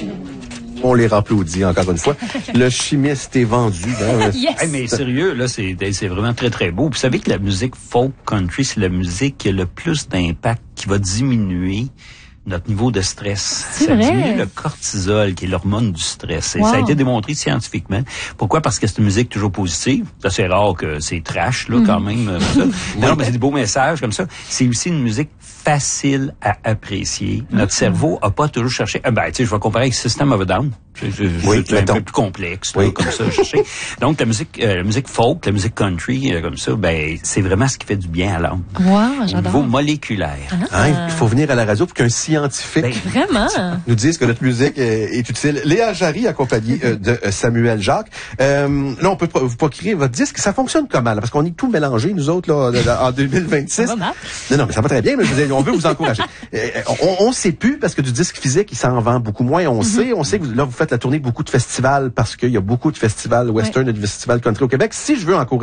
On les applaudit encore une fois. Le chimiste est vendu. Yes. Hey, mais sérieux, là, c'est vraiment très, très beau. Vous savez que la musique folk country, c'est la musique qui a le plus d'impact, qui va diminuer notre niveau de stress. Ça diminue le cortisol, qui est l'hormone du stress. Et ça a été démontré scientifiquement. Pourquoi? Parce que c'est une musique toujours positive. C'est rare que c'est trash, là, quand même. Non, mais c'est des beaux messages comme ça. C'est aussi une musique facile à apprécier. Notre cerveau a pas toujours cherché. Tu sais, je vais comparer avec System of a Down. C'est un peu plus complexe, là, comme ça. Donc, la musique folk, la musique country, comme ça, c'est vraiment ce qui fait du bien à l'âme. Wow, j'adore. Au niveau moléculaire. Il faut venir à la radio pour qu'un scientifique nous dise que notre musique est utile. Léa Jarry, accompagnée de Samuel Jacques. Là, on peut vous procurer votre disque. Ça fonctionne comment, là? Parce qu'on est tout mélangé, nous autres, là, en 2026. Non, mais ça va très bien, mais je veux dire, on veut vous encourager. On sait plus, parce que du disque physique, il s'en vend beaucoup moins. On sait que là, vous faites la tournée de beaucoup de festivals, parce qu'il y a beaucoup de festivals western et de festivals country au Québec. Si je veux encourager